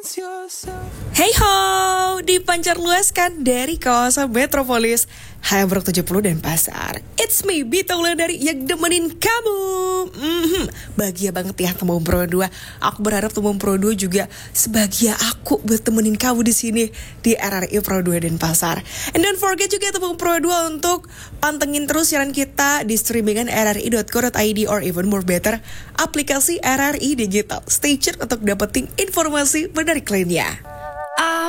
Hey ho, dipancar luaskan dari kawasan metropolis Hamburg 70 dan Pasar. It's me, Bita Wulandari yang demenin kamu. Bahagia banget ya teman Pro 2. Aku berharap teman Pro 2 juga sebahagia aku buat temenin kamu di sini di RRI Pro 2 dan Pasar. And don't forget juga teman Pro 2 untuk pantengin terus siaran kita di streamingan rri.co.id or even more better aplikasi RRI Digital. Stay tune untuk dapetin informasi menarik lainnya.